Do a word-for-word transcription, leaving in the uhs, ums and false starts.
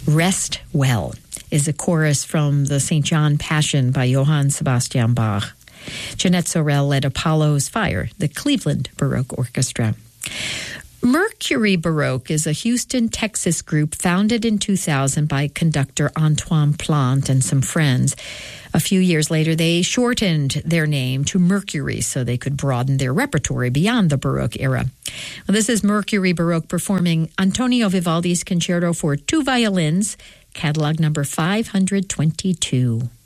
Rest Well is a chorus from the Saint John Passion by Johann Sebastian Bach. Jeanette Sorel led Apollo's Fire, the Cleveland Baroque Orchestra. Mercury Baroque is a Houston, Texas group founded in two thousand by conductor Antoine Plante and some friends. A few years later, they shortened their name to Mercury so they could broaden their repertory beyond the Baroque era. Well, this is Mercury Baroque performing Antonio Vivaldi's Concerto for Two Violins, catalog number five hundred twenty-two.